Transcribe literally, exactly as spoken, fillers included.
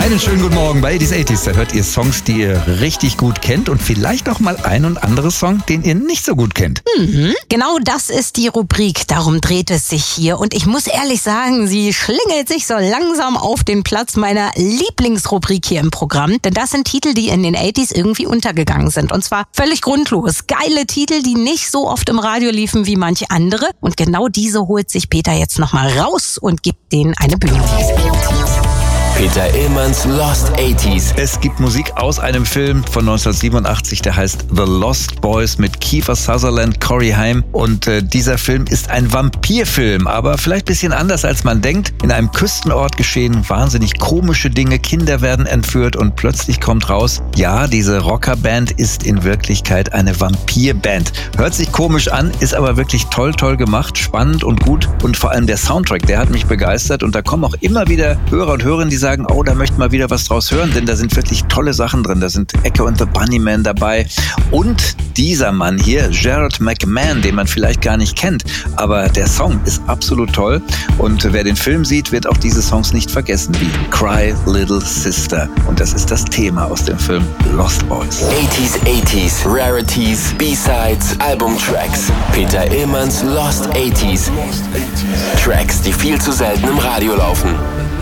Einen schönen guten Morgen bei eighties eighties. Da hört ihr Songs, die ihr richtig gut kennt und vielleicht auch mal ein und andere Song, den ihr nicht so gut kennt. Mhm. Genau das ist die Rubrik, darum dreht es sich hier. Und ich muss ehrlich sagen, sie schlingelt sich so langsam auf den Platz meiner Lieblingsrubrik hier im Programm. Denn das sind Titel, die in den eighties irgendwie untergegangen sind. Und zwar völlig grundlos. Geile Titel, die nicht so oft im Radio liefen wie manche andere. Und genau diese holt sich Peter jetzt nochmal raus und gibt denen eine Bühne. Peter Illmanns Lost eighties. Es gibt Musik aus einem Film von neunzehnhundertsiebenundachtzig, der heißt The Lost Boys mit Kiefer Sutherland, Corey Haim. Und äh, dieser Film ist ein Vampirfilm, aber vielleicht ein bisschen anders, als man denkt. In einem Küstenort geschehen wahnsinnig komische Dinge, Kinder werden entführt und plötzlich kommt raus, ja, diese Rockerband ist in Wirklichkeit eine Vampirband. Hört sich komisch an, ist aber wirklich toll, toll gemacht, spannend und gut. Und vor allem der Soundtrack, der hat mich begeistert. Und da kommen auch immer wieder Hörer und Hörerinnen, die sagen, oh, da möchten wir wieder was draus hören, denn da sind wirklich tolle Sachen drin. Da sind Echo and the Bunnymen dabei und dieser Mann hier, Gerard McMahon, den man vielleicht gar nicht kennt, aber der Song ist absolut toll und wer den Film sieht, wird auch diese Songs nicht vergessen, wie Cry Little Sister, und das ist das Thema aus dem Film Lost Boys. eighties eighties, Rarities, B-Sides, Albumtracks. Peter Illmanns Lost eighties. Tracks, die viel zu selten im Radio laufen.